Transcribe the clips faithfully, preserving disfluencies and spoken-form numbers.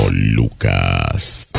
Lucas.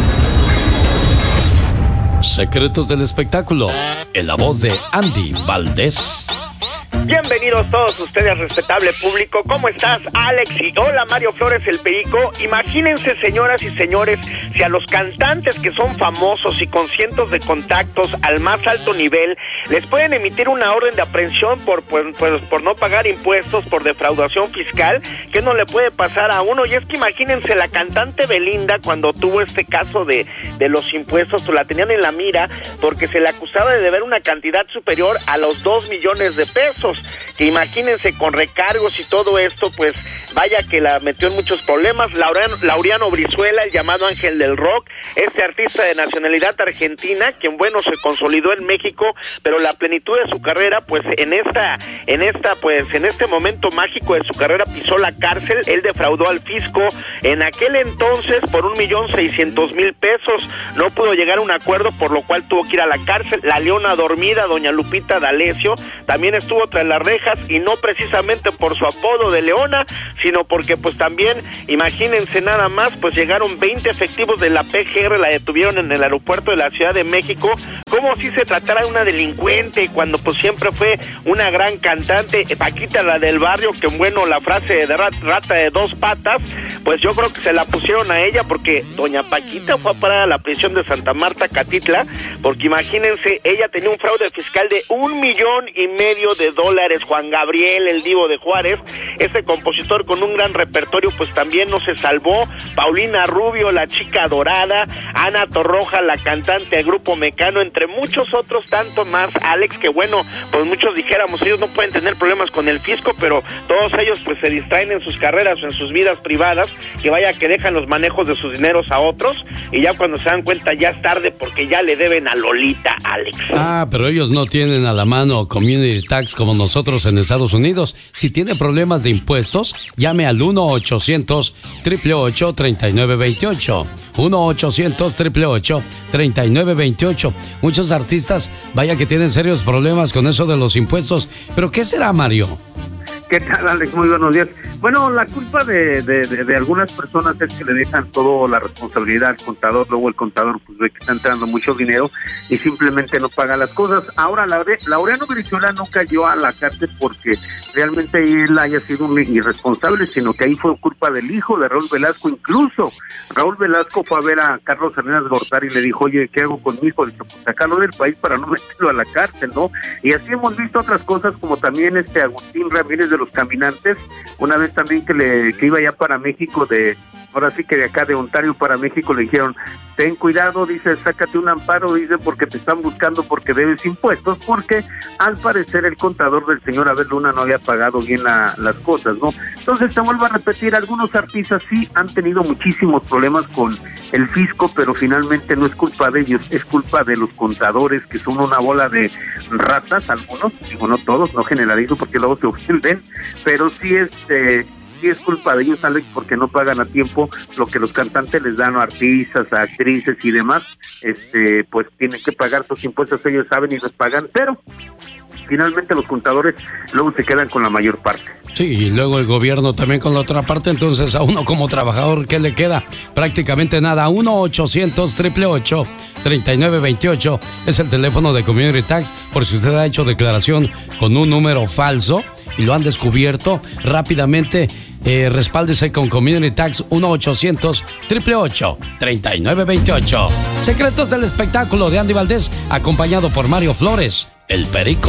Secretos del espectáculo, en la voz de Andy Valdés. Bienvenidos todos ustedes, respetable público. ¿Cómo estás, Alex? Y hola, Mario Flores, el Perico. Imagínense, señoras y señores, si a los cantantes que son famosos y con cientos de contactos al más alto nivel les pueden emitir una orden de aprehensión por, pues, pues, por no pagar impuestos, por defraudación fiscal, ¿qué no le puede pasar a uno? Y es que imagínense, la cantante Belinda, cuando tuvo este caso de, de los impuestos, pues la tenían en la mira porque se le acusaba de deber una cantidad superior a los dos millones de pesos. Que imagínense, con recargos y todo esto, pues vaya que la metió en muchos problemas. Laureano, Laureano Brizuela, el llamado ángel del rock, este artista de nacionalidad argentina, quien bueno se consolidó en México, pero la plenitud de su carrera, pues en esta, en esta, pues en este momento mágico de su carrera pisó la cárcel. Él defraudó al fisco en aquel entonces por un millón seiscientos mil pesos. No pudo llegar a un acuerdo, por lo cual tuvo que ir a la cárcel. La leona dormida, doña Lupita D'Alessio, también estuvo tras las rejas, y no precisamente por su apodo de leona, sino porque pues también, imagínense nada más, pues llegaron veinte efectivos de la P G R, la detuvieron en el aeropuerto de la Ciudad de México, como si se tratara de una delincuente, cuando pues siempre fue una gran cantante. Paquita, la del barrio, que bueno, la frase de rata de dos patas, pues yo creo que se la pusieron a ella, porque doña Paquita fue a parar a la prisión de Santa Marta, Catitla, porque imagínense, ella tenía un fraude fiscal de un millón y medio de dólares. Juan Gabriel, el divo de Juárez, este compositor con un gran repertorio, pues también no se salvó. Paulina Rubio, la chica dorada, Ana Torroja, la cantante del grupo Mecano, entre muchos otros tanto más, Alex, que bueno, pues muchos dijéramos, ellos no pueden tener problemas con el fisco, pero todos ellos pues se distraen en sus carreras o en sus vidas privadas, que vaya que dejan los manejos de sus dineros a otros, y ya cuando se dan cuenta ya es tarde, porque ya le deben a Lolita, Alex. Ah, pero ellos no tienen a la mano Community Tax como nosotros en Estados Unidos. Si tiene problemas de impuestos, llame al uno ochocientos, ocho ocho ocho, tres nueve dos ocho. uno ochocientos, ocho ocho ocho, tres nueve dos ocho. Muchos artistas, vaya que tienen serios problemas con eso de los impuestos. ¿Pero qué será, Mario? ¿Qué tal, Alex? Muy buenos días. Bueno, la culpa de, de, de, de algunas personas es que le dejan toda la responsabilidad al contador. Luego el contador pues ve que está entrando mucho dinero y simplemente no paga las cosas. Ahora, Laureano Brizuela no cayó a la cárcel porque realmente él haya sido un irresponsable, sino que ahí fue culpa del hijo de Raúl Velasco. Incluso Raúl Velasco fue a ver a Carlos Salinas Gortari y le dijo, oye, ¿qué hago con mi hijo? Dice, pues sacarlo del país para no meterlo a la cárcel, ¿no? Y así hemos visto otras cosas, como también este Agustín Ramírez de los Caminantes, una vez también que le que iba ya para México, de ahora sí que de acá de Ontario para México, le dijeron, ten cuidado, dice, sácate un amparo, dice, porque te están buscando porque debes impuestos, porque al parecer el contador del señor Abel Luna no había pagado bien la, las cosas, ¿no? Entonces, te vuelvo a repetir, algunos artistas sí han tenido muchísimos problemas con el fisco, pero finalmente no es culpa de ellos, es culpa de los contadores, que son una bola de ratas, algunos, digo, no todos, no generalizo porque luego se ofenden, pero sí este sí es culpa de ellos, Alex, porque no pagan a tiempo lo que los cantantes les dan a artistas, a actrices y demás. Este, pues tienen que pagar sus impuestos, ellos saben y los pagan, pero finalmente los contadores luego se quedan con la mayor parte. Sí, y luego el gobierno también con la otra parte, entonces a uno como trabajador, ¿qué le queda? Prácticamente nada. Uno ochocientos, ocho ocho ocho, tres nueve dos ocho es el teléfono de Community Tax, por si usted ha hecho declaración con un número falso y lo han descubierto rápidamente. Eh, respáldese con Community Tax. Uno ochocientos, ocho ocho ocho, tres nueve dos ocho. Secretos del espectáculo de Andy Valdés, acompañado por Mario Flores, el Perico.